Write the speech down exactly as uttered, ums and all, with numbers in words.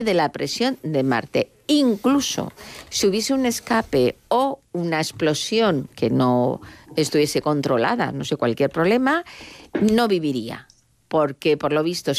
de la presión de Marte. Incluso si hubiese un escape o una explosión que no estuviese controlada, no sé, cualquier problema, no viviría, porque por lo visto